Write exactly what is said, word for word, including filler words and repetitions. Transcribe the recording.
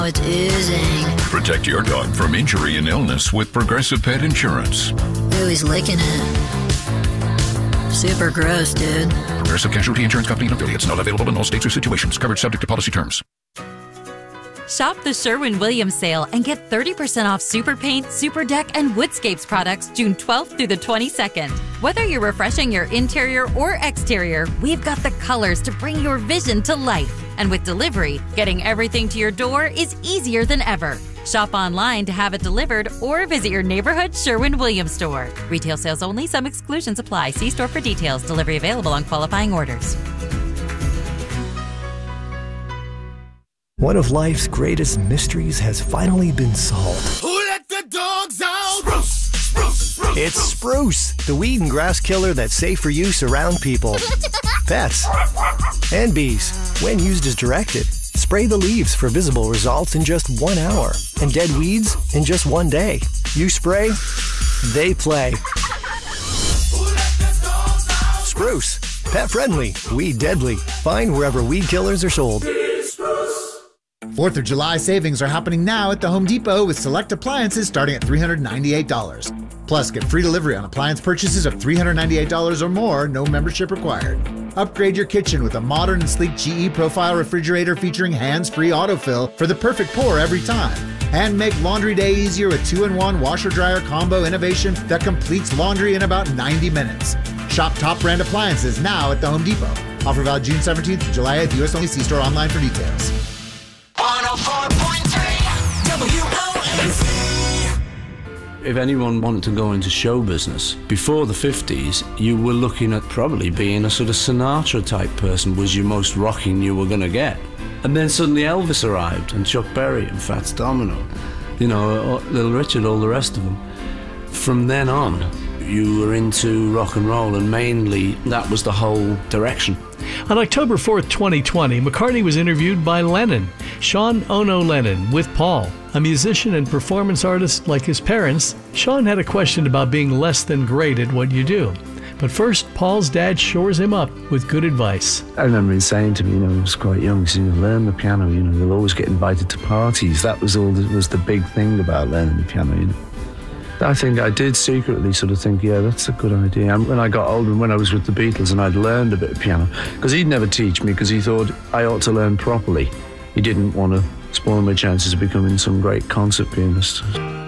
It's oozing. Protect your dog from injury and illness with Progressive Pet Insurance. Ooh, he's licking it. Super gross, dude. Progressive Casualty Insurance Company and affiliates. Not available in all states or situations. Coverage subject to policy terms. Shop the Sherwin-Williams sale and get thirty percent off Super Paint, Super Deck, and Woodscapes products June twelfth through the twenty-second. Whether you're refreshing your interior or exterior, we've got the colors to bring your vision to life. And with delivery, getting everything to your door is easier than ever. Shop online to have it delivered or visit your neighborhood Sherwin-Williams store. Retail sales only. Some exclusions apply. See store for details. Delivery available on qualifying orders. One of life's greatest mysteries has finally been solved. Who let the dogs out? Spruce, spruce, spruce, it's Spruce, the weed and grass killer that's safe for use around people, pets, and bees. When used as directed, spray the leaves for visible results in just one hour and dead weeds in just one day. You spray, they play. Spruce, pet friendly, weed deadly. Find wherever weed killers are sold. fourth of July savings are happening now at the Home Depot with select appliances starting at three hundred ninety-eight dollars. Plus, get free delivery on appliance purchases of three hundred ninety-eight dollars or more, no membership required. Upgrade your kitchen with a modern and sleek G E Profile refrigerator featuring hands-free autofill for the perfect pour every time. And make laundry day easier with two in one washer-dryer combo innovation that completes laundry in about ninety minutes. Shop top brand appliances now at the Home Depot. Offer valid June seventeenth to July eighth. U S only. See store online for details. one oh four point three W O A C. If anyone wanted to go into show business, before the fifties, you were looking at probably being a sort of Sinatra type person was your most rocking you were going to get. And then suddenly Elvis arrived, and Chuck Berry, and Fats Domino, you know, Little Richard, all the rest of them. From then on, you were into rock and roll, and mainly that was the whole direction. On October fourth, twenty twenty, McCartney was interviewed by Lennon, Sean Ono Lennon, with Paul. A musician and performance artist like his parents, Sean had a question about being less than great at what you do. But first, Paul's dad shores him up with good advice. I remember him saying to me, you know, I was quite young, so, you know, learn the piano, you know, you'll always get invited to parties. That was all that was the big thing about learning the piano, you know. I think I did secretly sort of think, yeah, that's a good idea. And when I got older and when I was with the Beatles and I'd learned a bit of piano, because he'd never teach me because he thought I ought to learn properly. He didn't want to spoil my chances of becoming some great concert pianist.